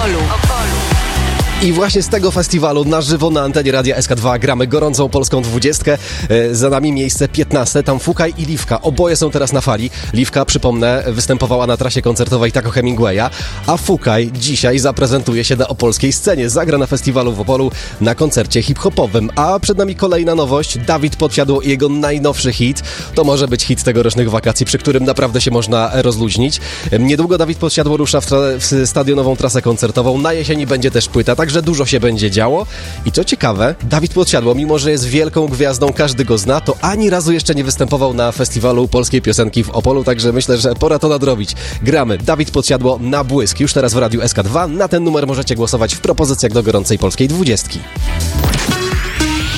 Opolu. I właśnie z tego festiwalu na żywo na antenie Radia SK2 gramy gorącą polską 20. Za nami miejsce 15. Tam Fukaj i Liwka. Oboje są teraz na fali. Liwka, przypomnę, występowała na trasie koncertowej Taco Hemingwaya, a Fukaj dzisiaj zaprezentuje się na opolskiej scenie. Zagra na festiwalu w Opolu na koncercie hip-hopowym. A przed nami kolejna nowość. Dawid Podsiadło i jego najnowszy hit. To może być hit tegorocznych wakacji, przy którym naprawdę się można rozluźnić. Niedługo Dawid Podsiadło rusza w stadionową trasę koncertową. Na jesieni będzie też płyta, także dużo się będzie działo. I co ciekawe, Dawid Podsiadło, mimo że jest wielką gwiazdą, każdy go zna, to ani razu jeszcze nie występował na festiwalu polskiej piosenki w Opolu, także myślę, że pora to nadrobić. Gramy Dawid Podsiadło na błysk. Już teraz w Radiu SK2. Na ten numer możecie głosować w propozycjach do gorącej polskiej 20.